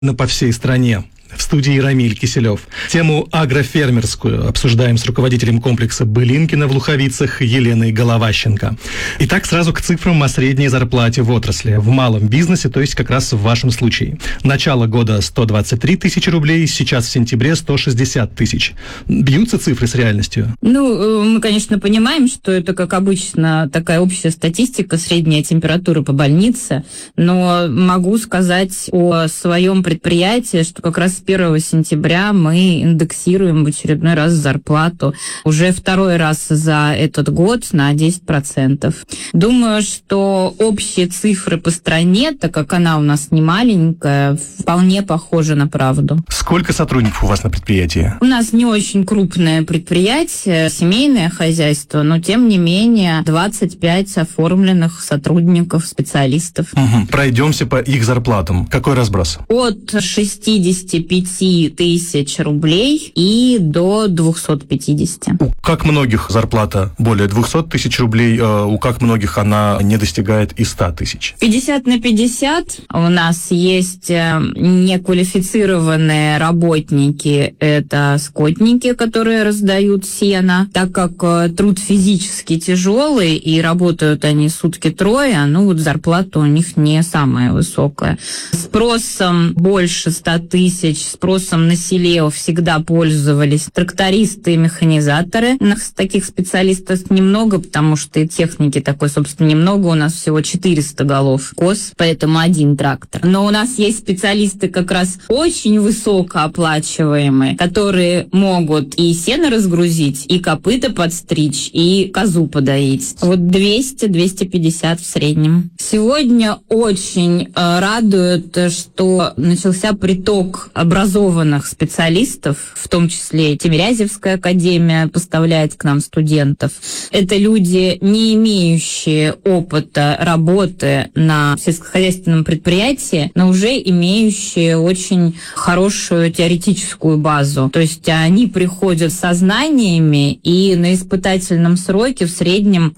по всей стране. В студии Рамиль Киселев. Тему агрофермерскую обсуждаем с руководителем комплекса «Былинкино» в Луховицах Еленой Головащенко. Итак, сразу к цифрам о средней зарплате в отрасли. В малом бизнесе, то есть как раз в вашем случае. Начало года 123 тысячи рублей, сейчас в сентябре 160 тысяч. Бьются цифры с реальностью? Мы, конечно, понимаем, что это, как обычно, такая общая статистика, средняя температура по больнице, но могу сказать о своем предприятии, что как раз с 1 сентября мы индексируем в очередной раз зарплату. Уже второй раз за этот год на 10%. Думаю, что общие цифры по стране, так как она у нас не маленькая, вполне похожи на правду. Сколько сотрудников у вас на предприятии? У нас не очень крупное предприятие, семейное хозяйство, но тем не менее 25 оформленных сотрудников, специалистов. Пройдемся по их зарплатам. Какой разброс? От 65 тысяч рублей и до 250. У как многих зарплата более 200 тысяч рублей, у как многих она не достигает и 100 тысяч? 50 на 50. У нас есть неквалифицированные работники, это скотники, которые раздают сено. Так как труд физически тяжелый и работают они сутки трое, зарплата у них не самая высокая. Спросом больше 100 тысяч, спросом на селе всегда пользовались трактористы и механизаторы. У нас таких специалистов немного, потому что и техники такой, собственно, немного. У нас всего 400 голов коз, поэтому один трактор. Но у нас есть специалисты как раз очень высокооплачиваемые, которые могут и сено разгрузить, и копыта подстричь, и козу подоить. 200-250 в среднем. Сегодня очень радует, что начался приток образованных специалистов, в том числе и Тимирязевская академия поставляет к нам студентов. Это люди, не имеющие опыта работы на сельскохозяйственном предприятии, но уже имеющие очень хорошую теоретическую базу. То есть они приходят со знаниями, и на испытательном сроке в среднем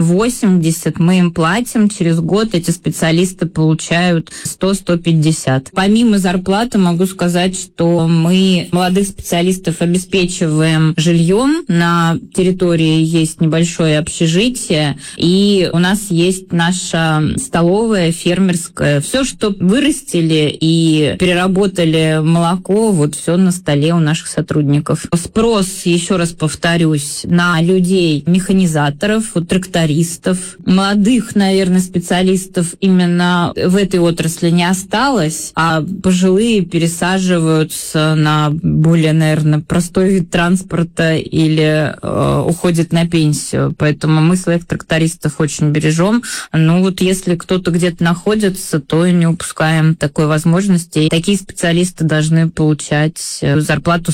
80 мы им платим. Через год эти специалисты получают 100-150. Помимо зарплаты могу сказать, что мы молодых специалистов обеспечиваем жильем. На территории есть небольшое общежитие, и у нас есть наша столовая фермерская. Все, что вырастили и переработали молоко, все на столе у наших сотрудников. Спрос, еще раз повторюсь, на людей, механизаторов, трактористов, молодых, наверное, специалистов именно в этой отрасли не осталось, а пожилые пересаживаются на более, наверное, простой вид транспорта или уходят на пенсию. Поэтому мы своих трактористов очень бережем. Если кто-то где-то находится, то не упускаем такой возможности. И такие специалисты должны получать зарплату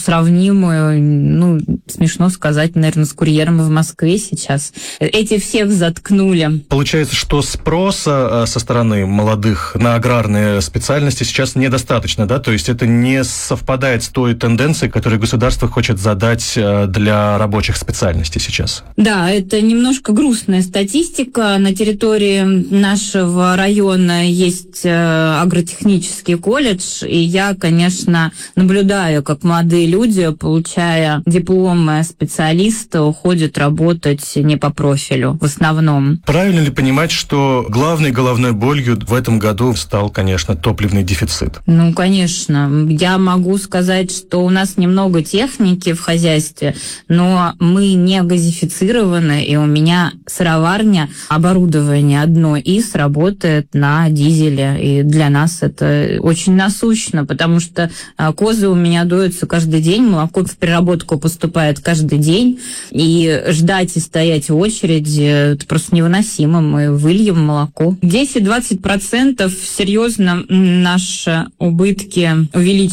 сравнимую, смешно сказать, наверное, с курьером в Москве сейчас. Эти всех заткнули. Получается, что спроса со стороны молодых на аграрные специальности сейчас недостаточно, да? То есть это не совпадает с той тенденцией, которую государство хочет задать для рабочих специальностей сейчас? Да, это немножко грустная статистика. На территории нашего района есть агротехнический колледж, и я, конечно, наблюдаю, как молодые люди, получая дипломы специалиста, уходят работать не по профилю в основном. Правильно ли понимать, что главной головной болью в этом году стал, конечно, топливный дефицит? Конечно. Я могу сказать, что у нас немного техники в хозяйстве, но мы не газифицированы, и у меня сыроварня, оборудование одно из работает на дизеле, и для нас это очень насущно, потому что козы у меня доятся каждый день, молоко в переработку поступает каждый день, и ждать и стоять в очереди это просто невыносимо. Мы выльем молоко. 10-20% серьезно наши убытки увеличились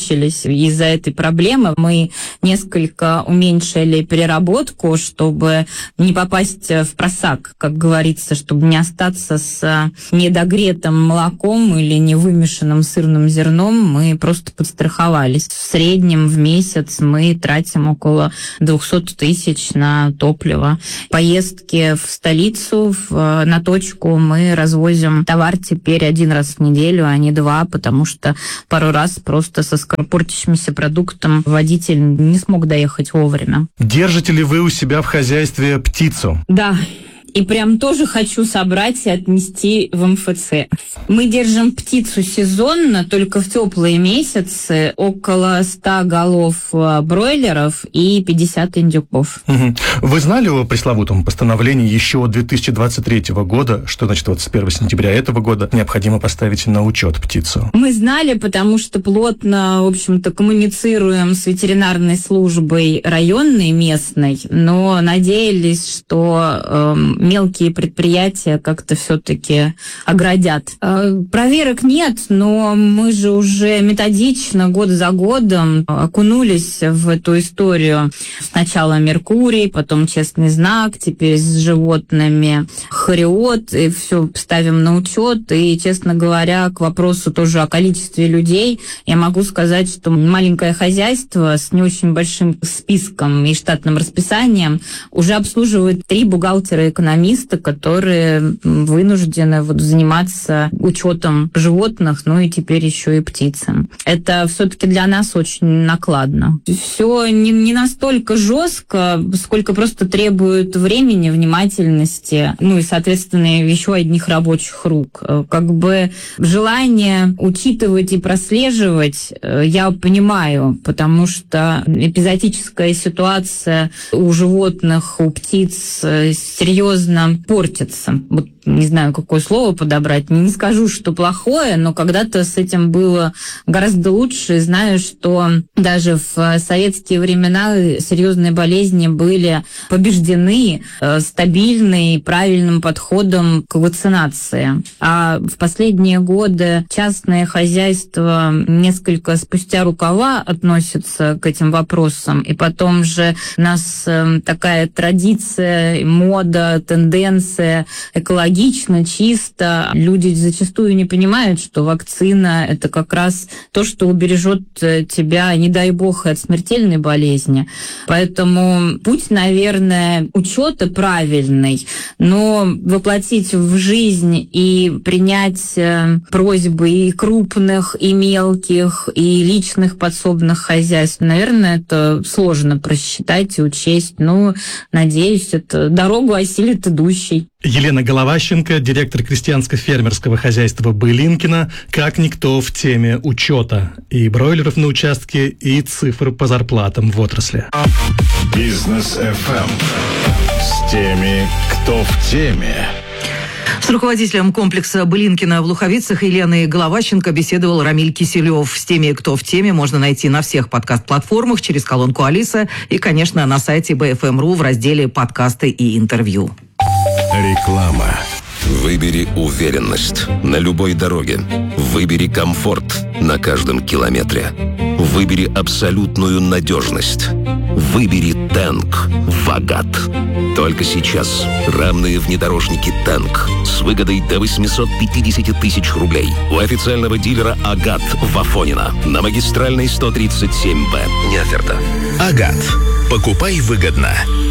из-за этой проблемы мы несколько уменьшили переработку, чтобы не попасть в просак, как говорится, чтобы не остаться с недогретым молоком или невымешанным сырным зерном. Мы просто подстраховались. В среднем в месяц мы тратим около 200 тысяч на топливо. Поездки в столицу на точку мы развозим товар теперь 1 раз в неделю, а не 2, потому что пару раз просто со скоропортящимся продуктом водитель не смог доехать вовремя. Держите ли вы у себя в хозяйстве птицу? Да. И прям тоже хочу собрать и отнести в МФЦ. Мы держим птицу сезонно, только в теплые месяцы, около 100 голов бройлеров и 50 индюков. Вы знали о пресловутом постановлении еще 2023 года, что, значит, вот с 1 сентября этого года необходимо поставить на учет птицу? Мы знали, потому что плотно, в общем-то, коммуницируем с ветеринарной службой районной, местной, но надеялись, что мелкие предприятия как-то все-таки оградят. Проверок нет, но мы же уже методично, год за годом окунулись в эту историю. Сначала Меркурий, потом Честный знак, теперь с животными Хариот, и все ставим на учет. И, честно говоря, к вопросу тоже о количестве людей, я могу сказать, что маленькое хозяйство с не очень большим списком и штатным расписанием уже обслуживает 3 бухгалтера-экономиста, которые вынуждены заниматься учетом животных, ну и теперь еще и птицы. Это все-таки для нас очень накладно. Все не настолько жестко, сколько просто требует времени, внимательности, ну и, соответственно, еще одних рабочих рук. Как бы желание учитывать и прослеживать я понимаю, потому что эпизодическая ситуация у животных, у птиц серьезно портится. Вот не знаю, какое слово подобрать. Не скажу, что плохое, но когда-то с этим было гораздо лучше. Знаю, что даже в советские времена серьезные болезни были побеждены стабильным и правильным подходом к вакцинации. А в последние годы частные хозяйства несколько спустя рукава относятся к этим вопросам. И потом же у нас такая традиция, мода, тенденция экологичная, чисто. Люди зачастую не понимают, что вакцина – это как раз то, что убережет тебя, не дай бог, от смертельной болезни. Поэтому путь, наверное, учета правильный, но воплотить в жизнь и принять просьбы и крупных, и мелких, и личных подсобных хозяйств, наверное, это сложно просчитать и учесть. Ну, надеюсь, это дорогу осилит идущий. Елена Головащенко, директор крестьянско-фермерского хозяйства Былинкино, как никто в теме учета и бройлеров на участке, и цифр по зарплатам в отрасли. Бизнес FM с теми, кто в теме. С руководителем комплекса Былинкино в Луховицах Еленой Головащенко беседовал Рамиль Киселев. С теми, кто в теме, можно найти на всех подкаст-платформах через колонку Алиса и, конечно, на сайте BFM.ru в разделе «Подкасты и интервью». Реклама. Выбери уверенность на любой дороге. Выбери комфорт на каждом километре. Выбери абсолютную надежность. Выбери Тэнк в Агат. Только сейчас рамные внедорожники Тэнк с выгодой до 850 тысяч рублей у официального дилера Агат в Афонино на магистральной 137Б. Не оферта. Агат. Покупай выгодно.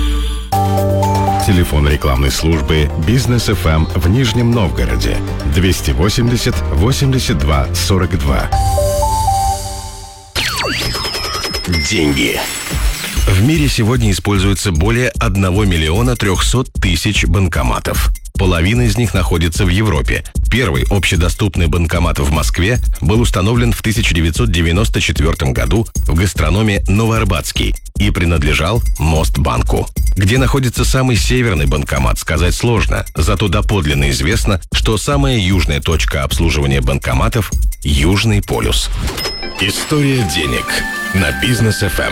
Телефон рекламной службы «Бизнес FM» в Нижнем Новгороде 280 82 42. Деньги. В мире сегодня используется более 1 миллиона 300 тысяч банкоматов. Половина из них находится в Европе. Первый общедоступный банкомат в Москве был установлен в 1994 году в гастрономе «Новоарбатский» и принадлежал Мостбанку. Где находится самый северный банкомат, сказать сложно, зато доподлинно известно, что самая южная точка обслуживания банкоматов – Южный полюс. История денег на Бизнес FM.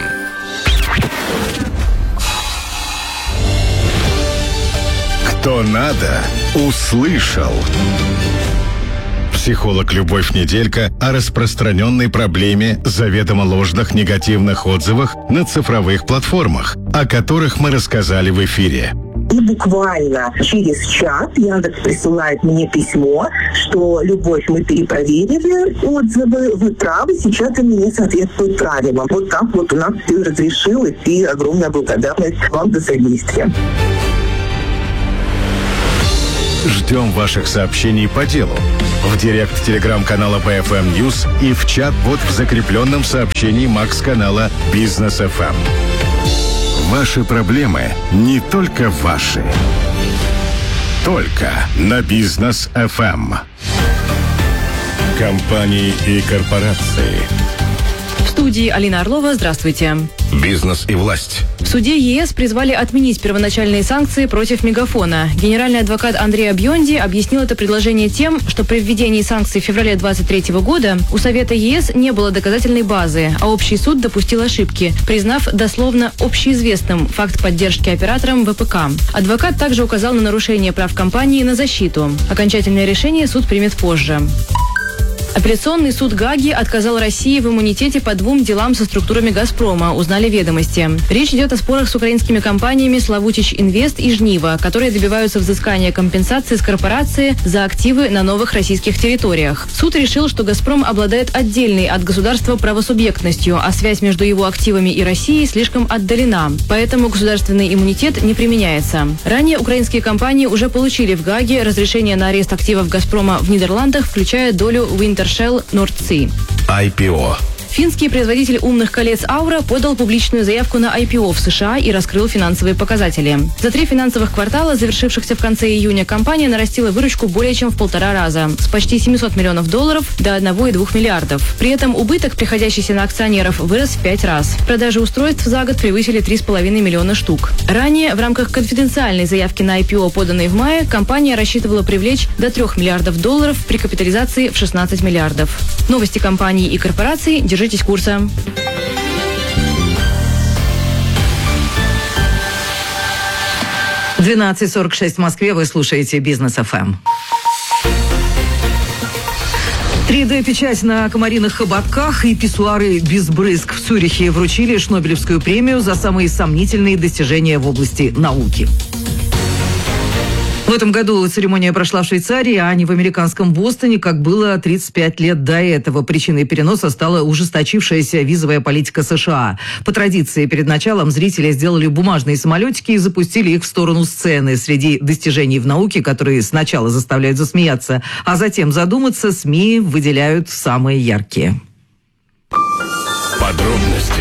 Кто надо, услышал. В Психолог Любовь Неделька о распространенной проблеме заведомо ложных негативных отзывах на цифровых платформах, о которых мы рассказали в эфире. И буквально через час Яндекс присылает мне письмо, что «Любовь, мы перепроверили отзывы, вы правы, сейчас они не соответствуют правилам». Вот так вот у нас все разрешилось, и огромная благодарность вам за содействие. Ждем ваших сообщений по делу в директ телеграм-канала BFM News и в чат-бот в закрепленном сообщении Макс-канала Бизнес FM. Ваши проблемы не только ваши. Только на Бизнес FM. Компании и корпорации. В студии Алина Орлова. Здравствуйте. Бизнес и власть. В суде ЕС призвали отменить первоначальные санкции против Мегафона. Генеральный адвокат Андрей Абьонди объяснил это предложение тем, что при введении санкций в феврале 2023 года у Совета ЕС не было доказательной базы, а общий суд допустил ошибки, признав дословно общеизвестным факт поддержки операторам ВПК. Адвокат также указал на нарушение прав компании на защиту. Окончательное решение суд примет позже. Апелляционный суд Гааги отказал России в иммунитете по 2 делам со структурами «Газпрома», узнали «Ведомости». Речь идет о спорах с украинскими компаниями «Славутич Инвест» и «Жнива», которые добиваются взыскания компенсации с корпорации за активы на новых российских территориях. Суд решил, что «Газпром» обладает отдельной от государства правосубъектностью, а связь между его активами и Россией слишком отдалена, поэтому государственный иммунитет не применяется. Ранее украинские компании уже получили в Гааге разрешение на арест активов «Газпрома» в Нидерландах, включая долю Wintershall North Sea. IPO. Финский производитель умных колец Aura подал публичную заявку на IPO в США и раскрыл финансовые показатели. За 3 финансовых квартала, завершившихся в конце июня, компания нарастила выручку более чем в 1,5 раза, с почти $700 миллионов до 1,2 миллиардов. При этом убыток, приходящийся на акционеров, вырос в 5 раз. Продажи устройств за год превысили 3,5 миллиона штук. Ранее, в рамках конфиденциальной заявки на IPO, поданной в мае, компания рассчитывала привлечь до $3 миллиардов при капитализации в 16 миллиардов. Новости компаний и корпораций. Держитесь курса. — 12:46 в Москве. Вы слушаете Бизнес ФМ. 3D-печать на комариных хоботках и писсуары без брызг в Цюрихе вручили Шнобелевскую премию за самые сомнительные достижения в области науки. В этом году церемония прошла в Швейцарии, а не в американском Бостоне, как было 35 лет до этого. Причиной переноса стала ужесточившаяся визовая политика США. По традиции, перед началом зрители сделали бумажные самолетики и запустили их в сторону сцены. Среди достижений в науке, которые сначала заставляют засмеяться, а затем задуматься, СМИ выделяют самые яркие. Подробности.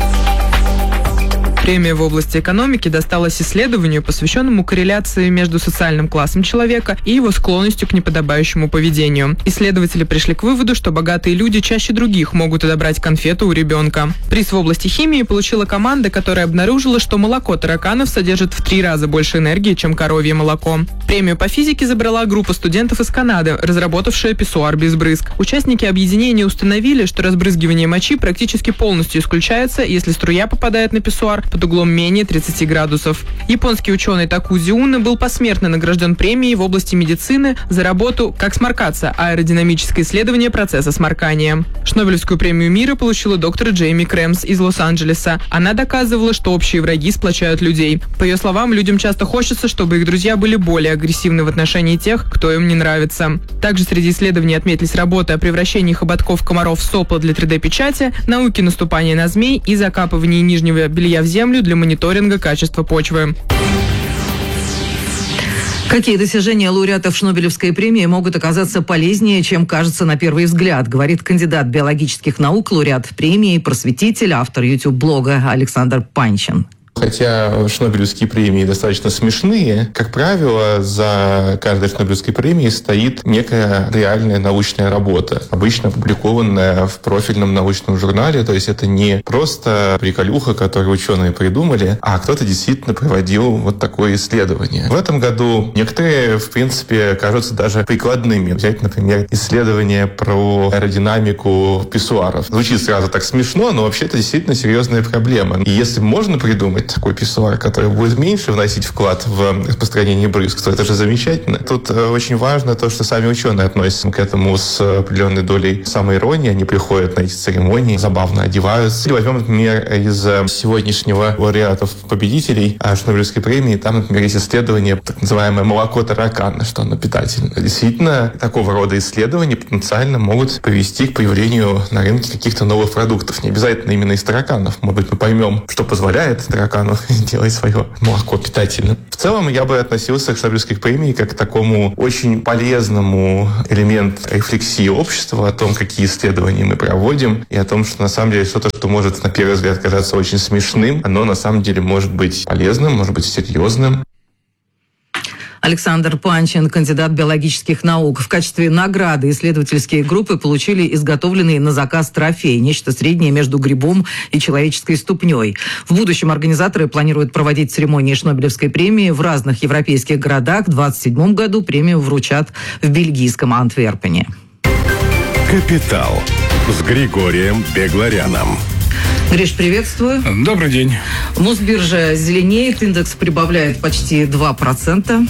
Премия в области экономики досталась исследованию, посвященному корреляции между социальным классом человека и его склонностью к неподобающему поведению. Исследователи пришли к выводу, что богатые люди чаще других могут отобрать конфету у ребенка. Приз в области химии получила команда, которая обнаружила, что молоко тараканов содержит в 3 раза больше энергии, чем коровье молоко. Премию по физике забрала группа студентов из Канады, разработавшая писсуар без брызг. Участники объединения установили, что разбрызгивание мочи практически полностью исключается, если струя попадает на писсуар под углом менее 30 градусов. Японский ученый Такузи Уна был посмертно награжден премией в области медицины за работу «Как сморкаться. Аэродинамическое исследование процесса сморкания». Шнобелевскую премию мира получила доктор Джейми Крэмс из Лос-Анджелеса. Она доказывала, что общие враги сплочают людей. По ее словам, людям часто хочется, чтобы их друзья были более агрессивны в отношении тех, кто им не нравится. Также среди исследований отметились работы о превращении хоботков комаров в сопла для 3D-печати, науки наступания на змей и закапывании нижнего белья в землю для мониторинга качества почвы. Какие достижения лауреатов Шнобелевской премии могут оказаться полезнее, чем кажется на первый взгляд, говорит кандидат биологических наук, лауреат премии, просветитель, автор YouTube-блога Александр Панчин. Хотя Шнобелевские премии достаточно смешные, как правило, за каждой Шнобелевской премией стоит некая реальная научная работа, обычно опубликованная в профильном научном журнале. То есть это не просто приколюха, которую ученые придумали, а кто-то действительно проводил вот такое исследование. В этом году некоторые, в принципе, кажутся даже прикладными. Взять, например, исследование про аэродинамику писсуаров. Звучит сразу так смешно, но вообще это действительно серьезная проблема. И если можно придумать, такой писсуар, который будет меньше вносить вклад в распространение брызг, то это же замечательно. Тут очень важно то, что сами ученые относятся к этому с определенной долей самоиронии. Они приходят на эти церемонии, забавно одеваются. Или возьмем, например, из сегодняшнего лауреатов-победителей Шнобелевской премии. Там, например, есть исследование, так называемое молоко таракана, что оно питательно. Действительно, такого рода исследования потенциально могут привести к появлению на рынке каких-то новых продуктов. Не обязательно именно из тараканов. Может быть, мы поймем, что позволяет таракану делать свое молоко питательным. В целом, я бы относился к Шнобелевской премии как к такому очень полезному элементу рефлексии общества о том, какие исследования мы проводим, и о том, что на самом деле что-то, что может на первый взгляд казаться очень смешным, оно на самом деле может быть полезным, может быть серьезным. Александр Панчин, кандидат биологических наук. В качестве награды исследовательские группы получили изготовленный на заказ трофей, нечто среднее между грибом и человеческой ступней. В будущем организаторы планируют проводить церемонии Шнобелевской премии в разных европейских городах. В 2027 году премию вручат в бельгийском Антверпене. «Капитал» с Григорием Бегларяном. Гриш, приветствую. Добрый день. Мосбиржа зеленеет, индекс прибавляет почти 2%.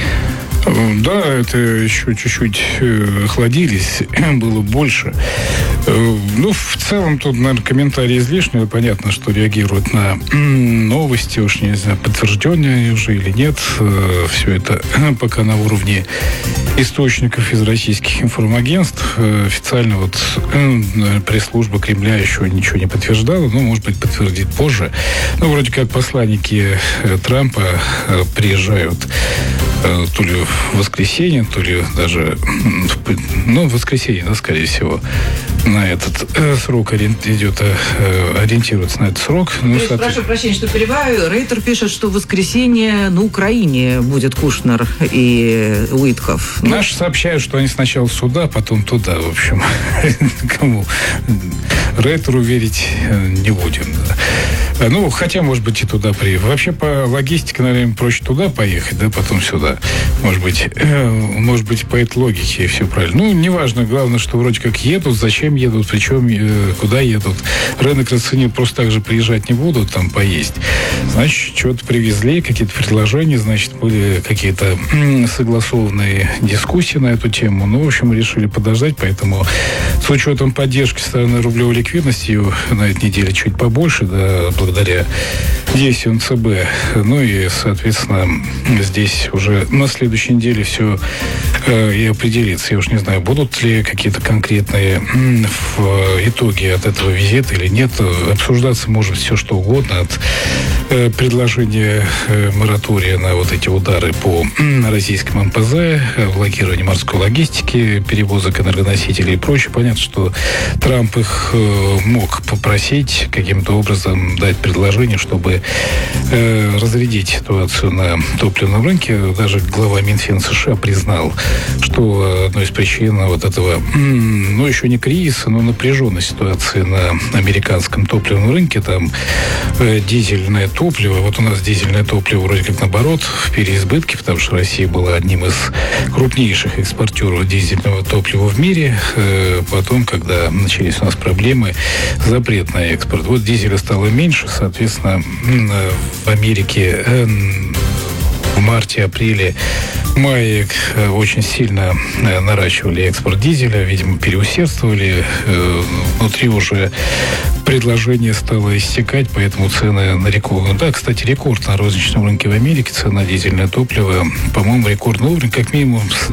Да, это еще чуть-чуть охладились, было больше. Ну, в целом, тут, наверное, комментарии излишние. Понятно, что реагируют на новости, уж не знаю, подтвержденные уже или нет. Все это пока на уровне источников из российских информагентств. Официально вот пресс-служба Кремля еще ничего не подтверждала, но, может быть, подтвердит позже. Ну, вроде как посланники Трампа приезжают то ли в воскресенье, то ли даже в воскресенье, да, скорее всего, на этот срок ориентируется на этот срок. Ну, прошу прощения, что перебиваю. Рейтер пишет, что в воскресенье на Украине будет Кушнер и Уитков. Наши сообщают, что они сначала сюда, потом туда, в общем. Кому Рейтеру верить не будем. Да. Ну, хотя, может быть, и туда приехать. Вообще, по логистике, наверное, проще туда поехать, да, потом сюда. Может быть, по этой логике все правильно. Ну, неважно. Главное, что вроде как едут, зачем едут, причем куда едут. Рынок расценил, просто так же приезжать не будут, там поесть. Значит, что-то привезли, какие-то предложения, значит, были какие-то согласованные дискуссии на эту тему. Ну, в общем, мы решили подождать, поэтому с учетом поддержки со стороны рублевой ликвидности на этой неделе чуть побольше, да, благодаря действиям ЦБ. Ну и, соответственно, здесь уже на следующей неделе все и определится. Я уж не знаю, будут ли какие-то конкретные итоги от этого визита или нет. Обсуждаться может все что угодно, от предложения моратория на вот эти удары по российскому МПЗ, блокирование морской логистики, перевозок энергоносителей и прочее. Понятно, что Трамп их мог попросить каким-то образом дать предложение, чтобы разрядить ситуацию на топливном рынке. Даже глава Минфина США признал, что одной из причин вот этого, ну, еще не кризиса, но напряженной ситуации на американском топливном рынке, там дизельное топливо, вот у нас дизельное топливо вроде как наоборот в переизбытке, потому что Россия была одним из крупнейших экспортеров дизельного топлива в мире. Потом, когда начались у нас проблемы, запрет на экспорт. Вот дизеля стало меньше, соответственно, в Америке в марте, апреле, мае очень сильно наращивали экспорт дизеля, видимо, переусердствовали. Внутри уже предложение стало истекать, поэтому цены на рекорд. Да, кстати, рекорд на розничном рынке в Америке, цена на дизельное топливо, по-моему, рекордный уровень, как минимум с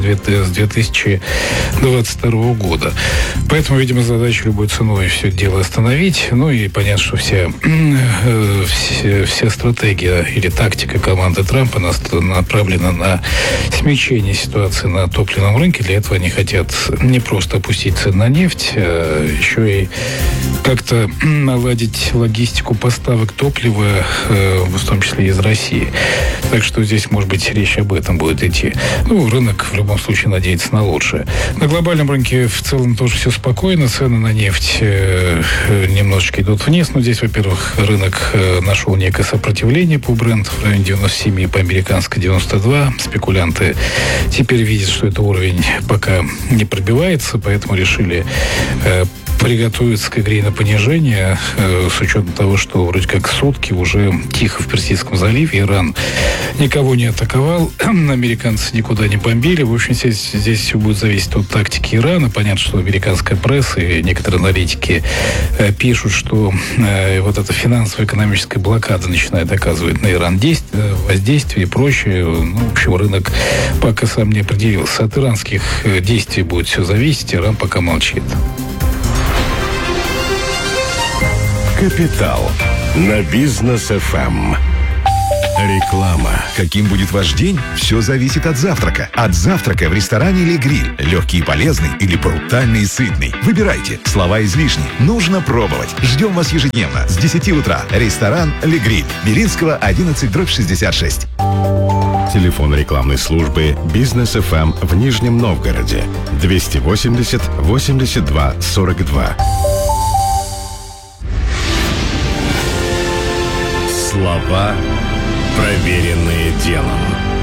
2022 года. Поэтому, видимо, задача любой ценой все это дело остановить. Ну и понятно, что вся стратегия или тактика команды Трампа направлена на смягчение ситуации на топливном рынке. Для этого они хотят не просто опустить цены на нефть, а еще и как-то наладить логистику поставок топлива, в том числе из России. Так что здесь, может быть, речь об этом будет идти. Ну, рынок в любом случае надеется на лучшее. На глобальном рынке в целом тоже все спокойно. Цены на нефть немножечко идут вниз. Но здесь, во-первых, рынок нашел некое сопротивление по бренду в районе 97 и по американской 92. Спекулянты теперь видят, что этот уровень пока не пробивается, поэтому решили приготовиться к игре на понижение, с учетом того, что вроде как сутки уже тихо в Персидском заливе, Иран никого не атаковал, американцы никуда не бомбили. В общем, здесь все будет зависеть от тактики Ирана. Понятно, что американская пресса и некоторые аналитики пишут, что вот эта финансово-экономическая блокада начинает оказывать на Иран воздействие и прочее. Ну, в общем, рынок пока сам не определился. От иранских действий будет все зависеть. Иран пока молчит. «Капитал» на Бизнес ФМ. Реклама. Каким будет ваш день? Все зависит от завтрака. От завтрака в ресторане «Ле Гриль». Легкий и полезный или брутальный и сытный. Выбирайте. Слова излишни. Нужно пробовать. Ждем вас ежедневно с 10 утра. Ресторан «Ле Гриль». Белинского, 11/66. Телефон рекламной службы «Бизнес ФМ» в Нижнем Новгороде. 280 82 42. Слова, проверенные делом.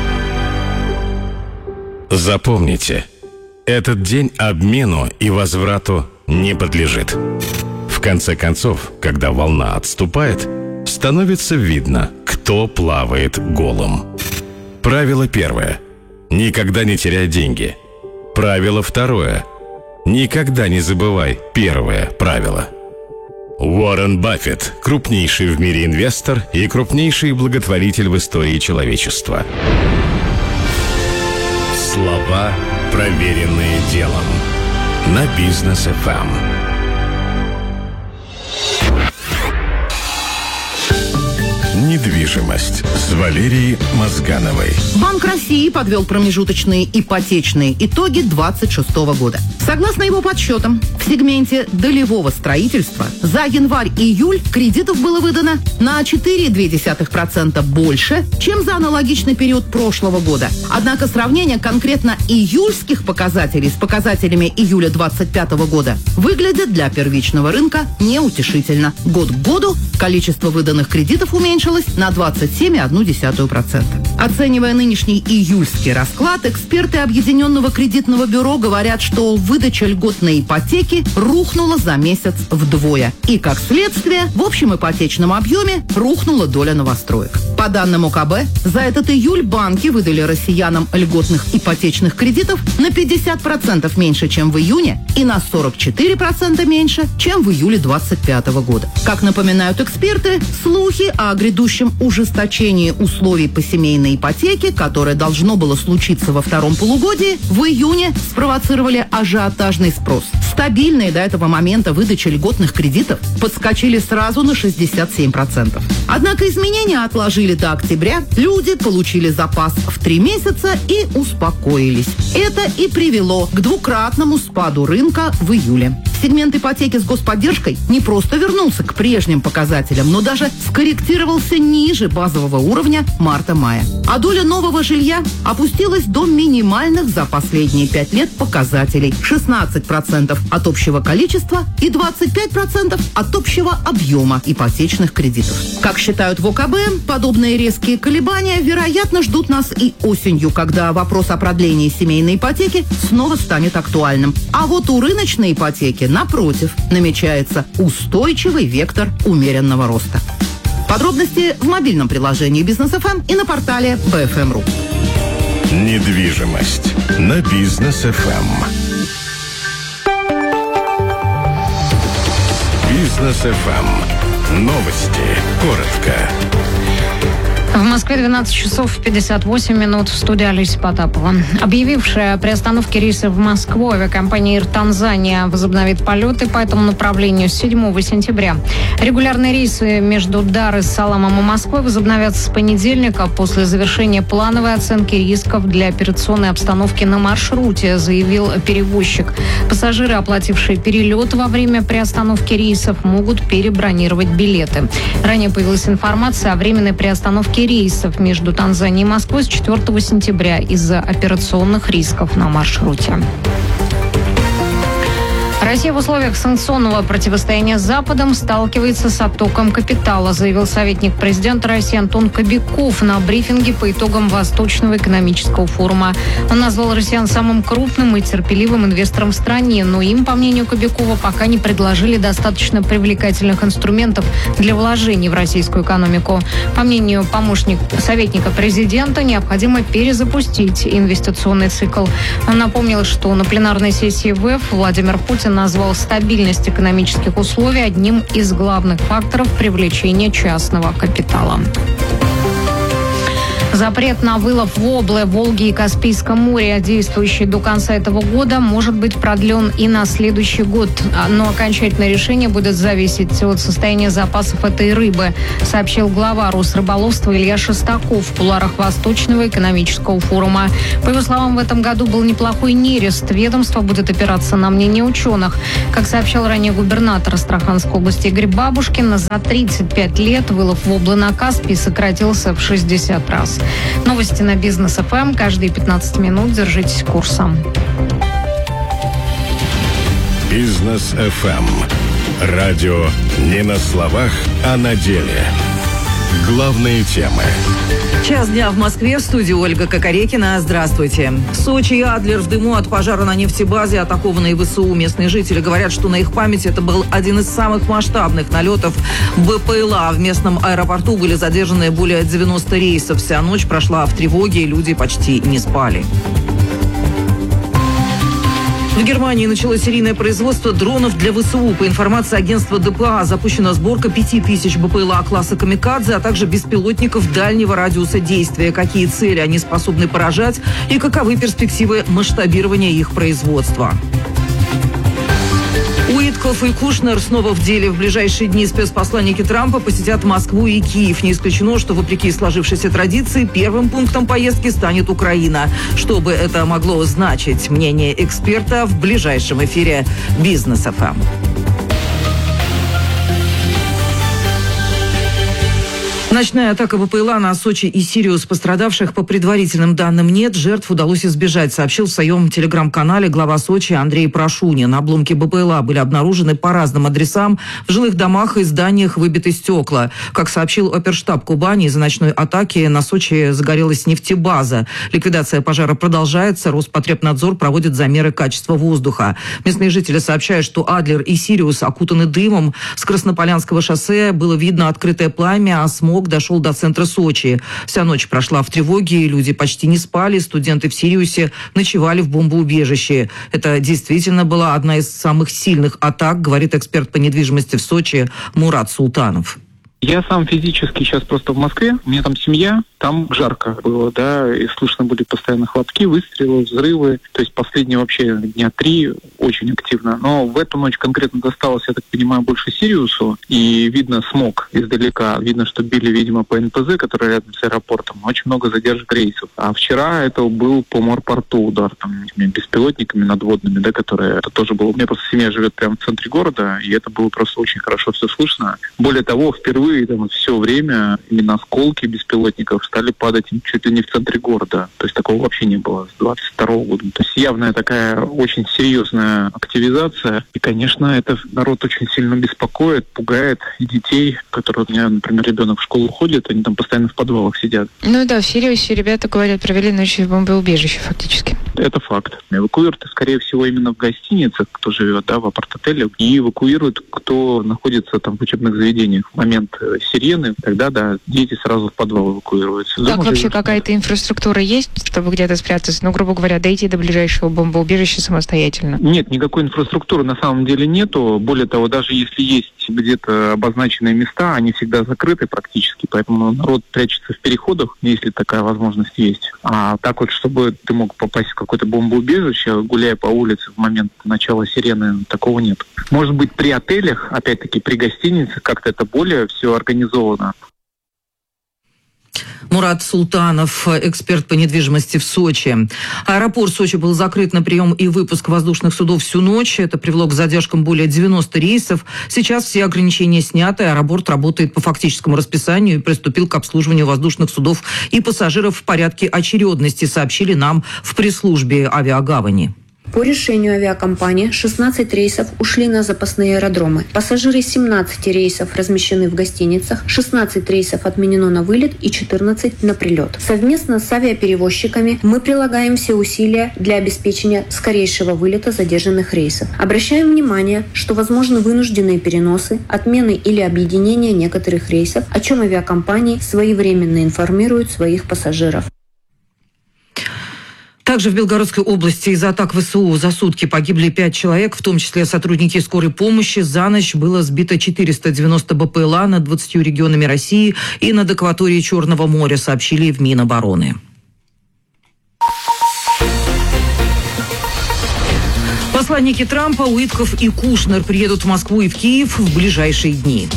Запомните, этот день обмену и возврату не подлежит. В конце концов, когда волна отступает, становится видно, кто плавает голым. Правило первое. Никогда не теряй деньги. Правило второе. Никогда не забывай первое правило. Уоррен Баффет – крупнейший в мире инвестор и крупнейший благотворитель в истории человечества. Слова, проверенные делом. На Бизнес ФМ. Недвижимость с Валерией Мозгановой. Банк России подвел промежуточные ипотечные итоги 2026 года. Согласно его подсчетам, в сегменте долевого строительства за январь-июль кредитов было выдано на 4,2% больше, чем за аналогичный период прошлого года. Однако сравнение конкретно июльских показателей с показателями июля 2025 года выглядит для первичного рынка неутешительно. Год к году количество выданных кредитов уменьшилось на 27,1%. Оценивая нынешний июльский расклад, эксперты Объединенного кредитного бюро говорят, что выдача льготной ипотеки рухнула за месяц вдвое. И, как следствие, в общем ипотечном объеме рухнула доля новостроек. По данным ОКБ, за этот июль банки выдали россиянам льготных ипотечных кредитов на 50% меньше, чем в июне, и на 44% меньше, чем в июле 2025 года. Как напоминают эксперты, слухи о грядущем ужесточении условий по семейной ипотеке, которое должно было случиться во втором полугодии, в июне спровоцировали ажиотажный спрос. Стабильные до этого момента выдачи льготных кредитов подскочили сразу на 67%. Однако изменения отложили до октября, люди получили запас в 3 месяца и успокоились. Это и привело к двукратному спаду рынка в июле. Сегмент ипотеки с господдержкой не просто вернулся к прежним показателям, но даже скорректировался ниже базового уровня марта-мая. А доля нового жилья опустилась до минимальных за последние 5 лет показателей – 16% от общего количества и 25% от общего объема ипотечных кредитов. Как считают в ОКБ, подобные резкие колебания, вероятно, ждут нас и осенью, когда вопрос о продлении семейной ипотеки снова станет актуальным. А вот у рыночной ипотеки, напротив, намечается устойчивый вектор умеренного роста. Подробности в мобильном приложении Бизнес ФМ и на портале BFM.ru. Недвижимость на Бизнес ФМ. Бизнес ФМ. Новости. Коротко. В Москве 12 часов 58 минут. В студии Олеся Потапова. Объявившая о приостановке рейсов в Москву авиакомпания «Air Tanzania» возобновит полеты по этому направлению с 7 сентября. Регулярные рейсы между Дар-эс-Саламом и Москвой возобновятся с понедельника после завершения плановой оценки рисков для операционной обстановки на маршруте, заявил перевозчик. Пассажиры, оплатившие перелет во время приостановки рейсов, могут перебронировать билеты. Ранее появилась информация о временной приостановке рейсов между Танзанией и Москвой с 4 сентября из-за операционных рисков на маршруте. Россия в условиях санкционного противостояния с Западом сталкивается с оттоком капитала, заявил советник президента России Антон Кобяков на брифинге по итогам Восточного экономического форума. Он назвал россиян самым крупным и терпеливым инвестором в стране, но им, по мнению Кобякова, пока не предложили достаточно привлекательных инструментов для вложений в российскую экономику. По мнению советника президента, необходимо перезапустить инвестиционный цикл. Он напомнил, что на пленарной сессии ВЭФ Владимир Путин назвал стабильность экономических условий одним из главных факторов привлечения частного капитала. Запрет на вылов воблы в Волге и Каспийском море, действующий до конца этого года, может быть продлен и на следующий год. Но окончательное решение будет зависеть от состояния запасов этой рыбы, сообщил глава Росрыболовства Илья Шестаков в кулуарах Восточного экономического форума. По его словам, в этом году был неплохой нерест. Ведомство будет опираться на мнение ученых. Как сообщал ранее губернатор Астраханской области Игорь Бабушкин, за 35 лет вылов воблы на Каспии сократился в 60 раз. Новости на Бизнес ФМ. Каждые 15 минут держитесь курса. Бизнес ФМ. Радио не на словах, а на деле. Главные темы. Час дня в Москве. В студии Ольга Кокорекина. Здравствуйте. Сочи и Адлер в дыму от пожара на нефтебазе, атакованные ВСУ. Местные жители говорят, что на их памяти это был один из самых масштабных налетов БПЛА. В местном аэропорту были задержаны более 90 рейсов. Вся ночь прошла в тревоге, и люди почти не спали. В Германии началось серийное производство дронов для ВСУ. По информации агентства ДПА, запущена сборка 5000 БПЛА класса «Камикадзе», а также беспилотников дальнего радиуса действия. Какие цели они способны поражать и каковы перспективы масштабирования их производства. Уиткоф и Кушнер снова в деле. В ближайшие дни спецпосланники Трампа посетят Москву и Киев. Не исключено, что, вопреки сложившейся традиции, первым пунктом поездки станет Украина. Что бы это могло значить? Мнение эксперта в ближайшем эфире «Бизнес ФМ». Ночная атака БПЛА на Сочи и Сириус. Пострадавших, по предварительным данным, нет. Жертв удалось избежать, сообщил в своем телеграм-канале глава Сочи Андрей Прошунин. Обломки БПЛА были обнаружены по разным адресам. В жилых домах и зданиях выбиты стекла. Как сообщил оперштаб Кубани, из-за ночной атаки на Сочи загорелась нефтебаза. Ликвидация пожара продолжается. Роспотребнадзор проводит замеры качества воздуха. Местные жители сообщают, что Адлер и Сириус окутаны дымом. С Краснополянского шоссе было видно открытое пламя, а смог дошел до центра Сочи. Вся ночь прошла в тревоге, люди почти не спали, студенты в Сириусе ночевали в бомбоубежище. Это действительно была одна из самых сильных атак, говорит эксперт по недвижимости в Сочи Мурат Султанов. Я сам физически сейчас просто в Москве, у меня там семья, там жарко было, да, и слышно были постоянно хлопки, выстрелы, взрывы, то есть последние вообще дня 3 очень активно. Но в эту ночь конкретно досталось, я так понимаю, больше Сириусу, и видно смог издалека, видно, что били, видимо, по НПЗ, который рядом с аэропортом, очень много задержек рейсов. А вчера это был по морпорту удар, там, беспилотниками надводными, да, которые, это тоже было, у меня просто семья живет прямо в центре города, и это было просто очень хорошо все слышно. Более того, впервые там все время именно осколки беспилотников стали падать чуть ли не в центре города. То есть такого вообще не было с 22 года. То есть явная такая очень серьезная активизация. И, конечно, это народ очень сильно беспокоит, пугает и детей, которые у меня, например, ребенок в школу ходит, они там постоянно в подвалах сидят. Ну да, в Сириусе ребята, говорят, провели ночь в бомбоубежище фактически. Это факт. Эвакуируют, скорее всего, именно в гостиницах, кто живет, да, в апарт-отелях, и эвакуируют, кто находится там в учебных заведениях. В момент сирены, тогда, да, дети сразу в подвал эвакуируются. Так вообще какая-то инфраструктура есть, чтобы где-то спрятаться? Ну, грубо говоря, дойти до ближайшего бомбоубежища самостоятельно? Нет, никакой инфраструктуры на самом деле нету. Более того, даже если есть где-то обозначенные места, они всегда закрыты практически, поэтому народ прячется в переходах, если такая возможность есть. А так вот, чтобы ты мог попасть в какое-то бомбоубежище, гуляя по улице в момент начала сирены, такого нет. Может быть, при отелях, опять-таки при гостиницах, как-то это более все организовано. Мурат Султанов, эксперт по недвижимости в Сочи. Аэропорт Сочи был закрыт на прием и выпуск воздушных судов всю ночь. Это привело к задержкам более 90 рейсов. Сейчас все ограничения сняты. Аэропорт работает по фактическому расписанию и приступил к обслуживанию воздушных судов и пассажиров в порядке очередности, сообщили нам в пресс-службе авиагавани. По решению авиакомпании 16 рейсов ушли на запасные аэродромы. Пассажиры 17 рейсов размещены в гостиницах, 16 рейсов отменено на вылет и 14 на прилет. Совместно с авиаперевозчиками мы прилагаем все усилия для обеспечения скорейшего вылета задержанных рейсов. Обращаем внимание, что возможны вынужденные переносы, отмены или объединения некоторых рейсов, о чем авиакомпании своевременно информируют своих пассажиров. Также в Белгородской области из-за атак ВСУ за сутки погибли 5 человек, в том числе сотрудники скорой помощи. За ночь было сбито 490 БПЛА над 20 регионами России и над акваторией Черного моря, сообщили в Минобороны. Посланники Трампа, Уитков и Кушнер приедут в Москву и в Киев в ближайшие дни.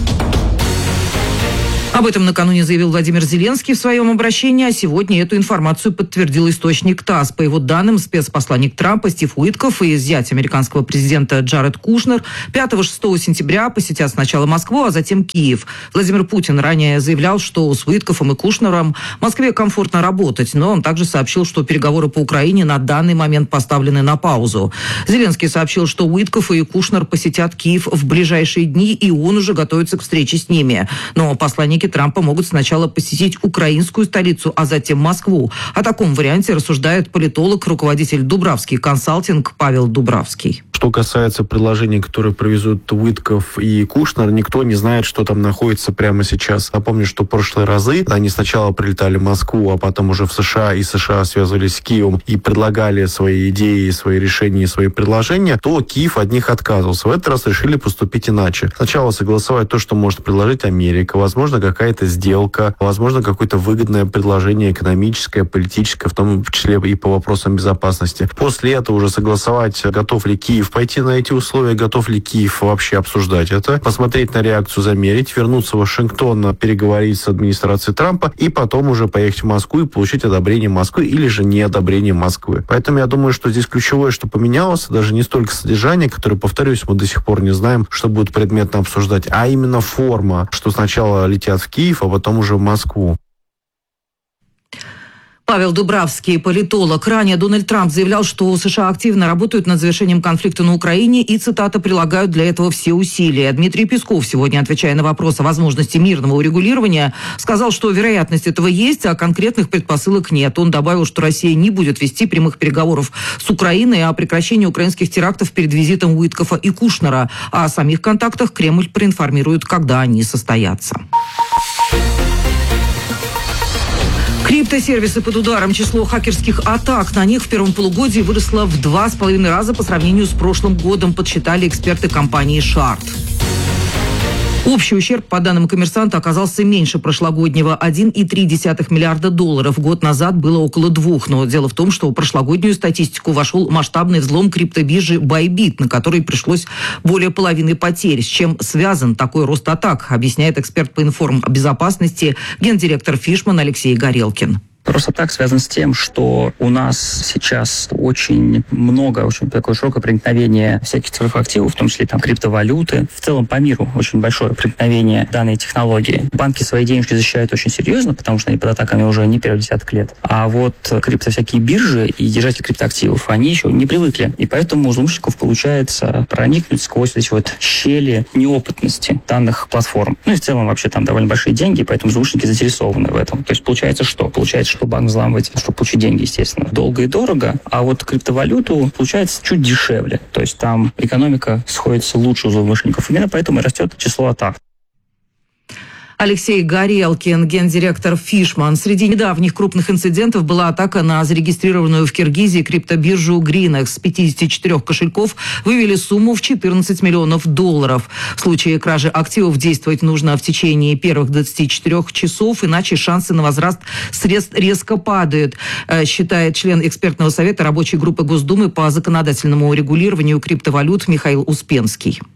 Об этом накануне заявил Владимир Зеленский в своем обращении, а сегодня эту информацию подтвердил источник ТАСС. По его данным, спецпосланник Трампа Стив Уитков и зять американского президента Джаред Кушнер 5-6 сентября посетят сначала Москву, а затем Киев. Владимир Путин ранее заявлял, что с Уиткофом и Кушнером в Москве комфортно работать, но он также сообщил, что переговоры по Украине на данный момент поставлены на паузу. Зеленский сообщил, что Уитков и Кушнер посетят Киев в ближайшие дни, и он уже готовится к встрече с ними. Но посланники Трампа могут сначала посетить украинскую столицу, а затем Москву. О таком варианте рассуждает политолог, руководитель Дубравский консалтинг Павел Дубравский. Что касается предложений, которые привезут Уитков и Кушнер, никто не знает, что там находится прямо сейчас. Напомню, что в прошлые разы они сначала прилетали в Москву, а потом уже в США, и США связывались с Киевом и предлагали свои идеи, свои решения, свои предложения, то Киев от них отказывался. В этот раз решили поступить иначе. Сначала согласовать то, что может предложить Америка, возможно, какая-то сделка, возможно, какое-то выгодное предложение экономическое, политическое, в том числе и по вопросам безопасности. После этого уже согласовать, готов ли Киев пойти на эти условия, готов ли Киев вообще обсуждать это, посмотреть на реакцию, замерить, вернуться в Вашингтон, переговорить с администрацией Трампа и потом уже поехать в Москву и получить одобрение Москвы или же не одобрение Москвы. Поэтому я думаю, что здесь ключевое, что поменялось, даже не столько содержание, которое, повторюсь, мы до сих пор не знаем, что будет предметно обсуждать, а именно форма, что сначала летят в Киев, а потом уже в Москву. Павел Дубравский, политолог. Ранее Дональд Трамп заявлял, что США активно работают над завершением конфликта на Украине и, цитата, прилагают для этого все усилия. Дмитрий Песков, сегодня отвечая на вопрос о возможности мирного урегулирования, сказал, что вероятность этого есть, а конкретных предпосылок нет. Он добавил, что Россия не будет вести прямых переговоров с Украиной о прекращении украинских терактов перед визитом Уиткофа и Кушнера. А о самих контактах Кремль проинформирует, когда они состоятся. Криптосервисы под ударом. Число хакерских атак на них в первом полугодии выросло в 2,5 раза по сравнению с прошлым годом, подсчитали эксперты компании Shard. Общий ущерб, по данным «Коммерсанта», оказался меньше прошлогоднего – $1,3 миллиарда. Год назад было около 2. Но дело в том, что в прошлогоднюю статистику вошел масштабный взлом криптобиржи Bybit, на который пришлось более половины потерь. С чем связан такой рост атак, объясняет эксперт по информбезопасности, гендиректор Фишман Алексей Горелкин. Рост атак связан с тем, что у нас сейчас очень такое широкое проникновение всяких цифровых активов, в том числе там криптовалюты. В целом по миру очень большое проникновение данной технологии. Банки свои денежки защищают очень серьезно, потому что они под атаками уже не первый десяток лет. А вот всякие биржи и держатели криптоактивов, они еще не привыкли. И поэтому у злоумышленников получается проникнуть сквозь эти щели неопытности данных платформ. И в целом вообще там довольно большие деньги, поэтому злоумышленники заинтересованы в этом. То есть получается что? Получается, что банк взламывать, чтобы получить деньги, естественно, долго и дорого, а вот криптовалюту получается чуть дешевле. То есть там экономика сходится лучше у злоумышленников. Именно поэтому и растет число атак. Алексей Горелкин, гендиректор Фишман. Среди недавних крупных инцидентов была атака на зарегистрированную в Киргизии криптобиржу Greenex. С 54 кошельков вывели сумму в $14 миллионов. В случае кражи активов действовать нужно в течение первых 24 часов, иначе шансы на возврат средств резко падают, считает член экспертного совета рабочей группы Госдумы по законодательному урегулированию криптовалют Михаил Успенский.